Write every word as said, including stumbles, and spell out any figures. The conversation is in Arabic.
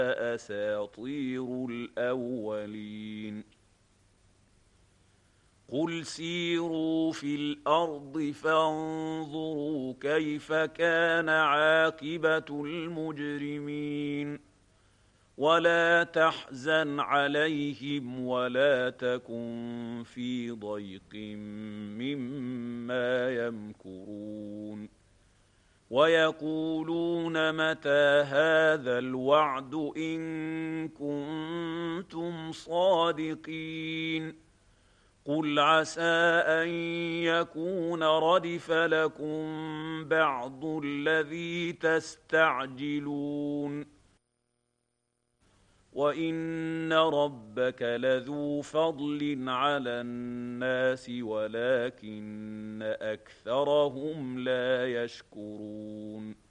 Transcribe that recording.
أساطير الأولين. قل سيروا في الأرض فانظروا كيف كان عاقبة المجرمين. ولا تحزن عليهم ولا تكن في ضيق مما يمكرون. ويقولون متى هذا الوعد إن كنتم صادقين. قل عسى أن يكون ردف لكم بعض الذي تستعجلون. وإن ربك لذو فضل على الناس ولكن أكثرهم لا يشكرون.